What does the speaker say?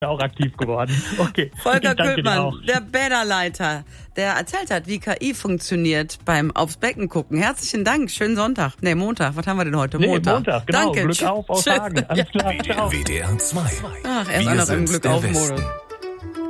auch aktiv geworden. Okay. Volker Köhlmann, der Bäderleiter, der erzählt hat, wie KI funktioniert beim Aufs Becken gucken. Herzlichen Dank, schönen Sonntag. Montag. Was haben wir denn heute? Montag, genau. Danke. Glück auf, Hagen. Alles klar. WDR 2. Ach, er ist auch noch im Glück auf Modus.